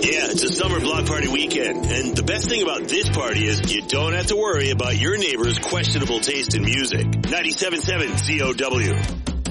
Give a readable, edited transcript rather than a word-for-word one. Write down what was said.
Yeah, it's a summer block party weekend, and the best thing about this party is you don't have to worry about your neighbor's questionable taste in music. 97.7 COW.